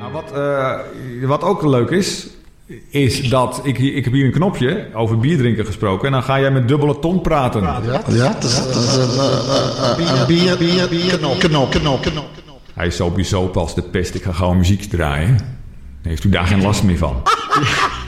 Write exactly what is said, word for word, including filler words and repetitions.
Nou, wat, uh, wat ook leuk is, is dat ik, ik heb hier een knopje over bier drinken gesproken. En dan ga jij met dubbele tong praten. Ja, ja dat is, dat is een, uh, een bier, bier, bier, knop, knop, knop, knop. Hij is sowieso pas de pest. Ik ga gewoon muziek draaien. Heeft u daar geen last meer van?